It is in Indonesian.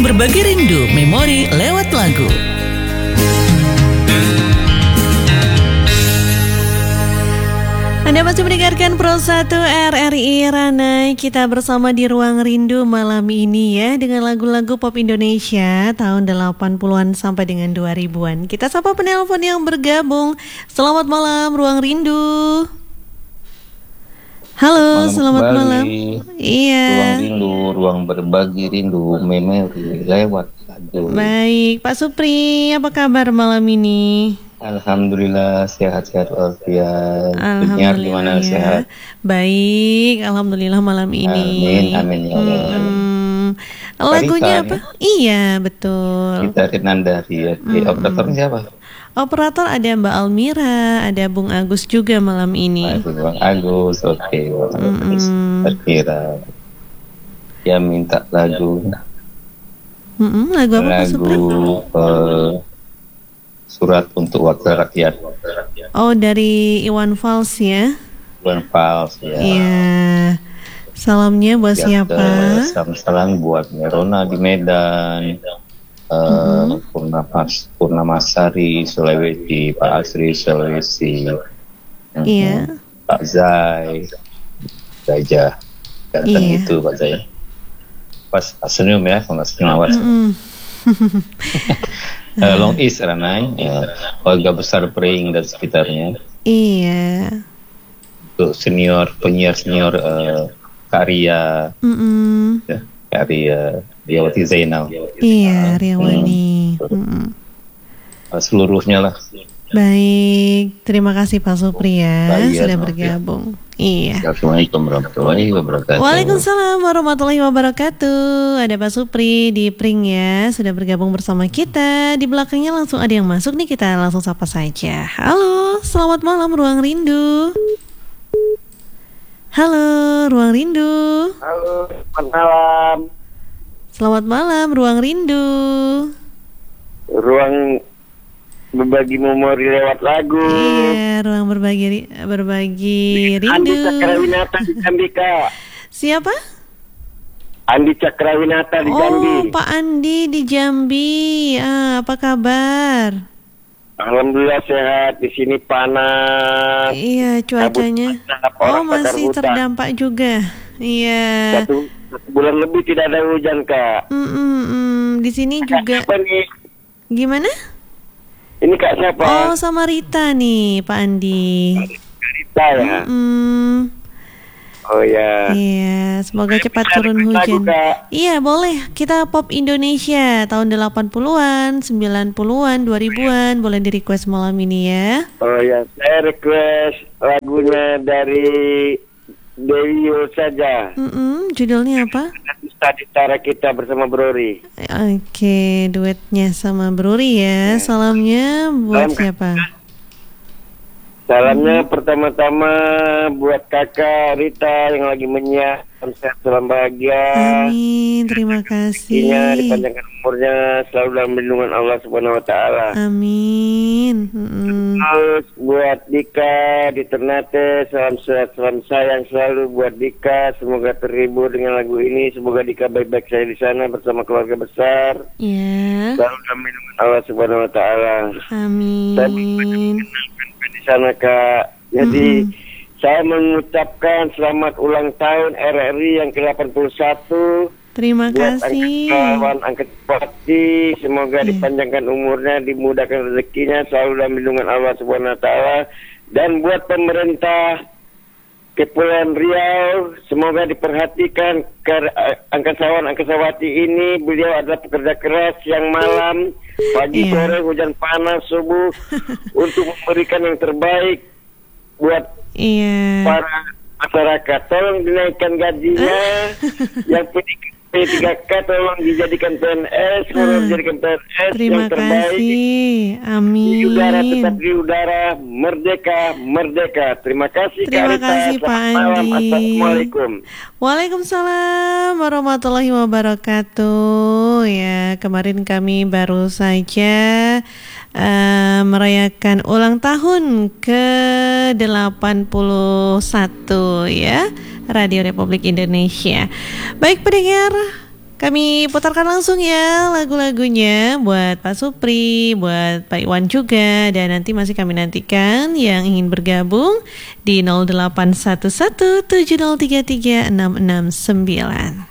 berbagi rindu, memori lewat lagu. Anda masih mendengarkan Pro 1 RRI Ranai. Kita bersama di Ruang Rindu malam ini ya, dengan lagu-lagu pop Indonesia tahun 80-an sampai dengan 2000-an. Kita sapa penelpon yang bergabung. Selamat malam Ruang Rindu. Halo, selamat malam. Iya. Ruang Rindu, ruang berbagi rindu, memori lewat lagu. Baik, Pak Supri, apa kabar malam ini? Alhamdulillah sehat-sehat walafiat. Alhamdulillah gimana ya. Sehat? Baik, alhamdulillah malam ini. Amin ya Allah. Lagunya Rita, apa? ya? Iya, betul. Kita Renandari ya. Operatornya siapa? Operator ada Mbak Almira, ada Bung Agus juga malam ini. Bang Agus, oke. Terkira. Ya minta lagu. Lagu apa Pak Supri? Surat untuk Wakil Rakyat. Oh, dari Iwan Fals ya? Iwan Fals ya. Iya. Salamnya buat siapa? Salam buat Merona di Medan, Purnamasari Sulawesi, Pak Asri Sulawesi, Iya. Pak Zai, Gajah, kan itu Pak Zai. Pas senyum ya, kalau senyum awas. Long East Ranai, ya, warga besar Pring dan sekitarnya. Iya. Untuk penyiar senior Karya, ya, Karya Riawati Zainal. Iya, Riawani. Seluruhnya lah. Baik, terima kasih Pak Supri ya sudah bergabung. Iya. Assalamualaikum warahmatullahi wabarakatuh. Waalaikumsalam warahmatullahi wabarakatuh. Ada Pak Supri di Pring ya, sudah bergabung bersama kita. Di belakangnya langsung ada yang masuk nih, kita langsung sapa saja. Halo, selamat malam Ruang Rindu. Halo, Ruang Rindu. Halo, selamat malam. Selamat malam, Ruang Rindu. Ruang berbagi memori lewat lagu. Iya, ruang berbagi rindu. Andi Cakrawinata di Jambi, Kak. Siapa? Andi Cakrawinata di Jambi. Oh, Pak Andi di Jambi. Apa kabar? Alhamdulillah sehat. Di sini panas. Iya, cuacanya. Oh, masih terdampak juga. Iya. Satu bulan lebih tidak ada hujan, Kak. Di sini juga. Siapa nih? Gimana? Ini Kak siapa? Oh, sama Rita nih, Pak Andi. Rita ya? Oh ya. Iya, semoga cepat turun hujan. Iya, boleh. Kita pop Indonesia tahun 80-an, 90-an, 2000-an. Boleh di-request malam ini ya. Oh ya, saya request lagunya dari Dewi saja. Judulnya apa? Ditara kita bersama Brori. Oke, duetnya sama Brori ya. Salamnya buat siapa? Salamnya pertama-tama buat kakak Rita yang lagi menyiar. Sehat, salam bahagia. Amin, terima kasih. Dipanjangkan umurnya, selalu dalam lindungan Allah Subhanahu Wa Taala. Amin. Terus buat Dika di Ternate, salam sehat, salam sayang selalu buat Dika. Semoga terhibur dengan lagu ini. Semoga Dika baik-baik saja di sana bersama keluarga besar. Iya. Selalu dalam lindungan Allah Subhanahu Wa Taala. Amin. Saya di sana, Kak. Jadi saya mengucapkan selamat ulang tahun RRI yang ke-81. Terima kasih. Kawan Angkat Pati, semoga dipanjangkan umurnya, dimudahkan rezekinya, selalu dalam lindungan Allah Subhanahu Wa Taala. Dan buat pemerintah Kepulauan Riau, semoga diperhatikan angkasawan angkasawati ini. Beliau adalah pekerja keras siang malam, pagi sore, hujan panas, subuh untuk memberikan yang terbaik buat para masyarakat. Tolong dinaikkan gajinya. Yang P3K tolong dijadikan PNS, Terima yang terbaik. Kasih. Amin. Di udara, tetap di udara, merdeka, merdeka. Terima kasih. Terima kasih Pak Andi. Assalamualaikum. Waalaikumsalam warahmatullahi wabarakatuh. Ya, kemarin kami baru saja merayakan ulang tahun ke-81 ya Radio Republik Indonesia. Baik pendengar, Kami putarkan langsung ya lagu-lagunya buat Pak Supri, buat Pak Iwan juga, dan nanti masih kami nantikan yang ingin bergabung di 0811 7033 669.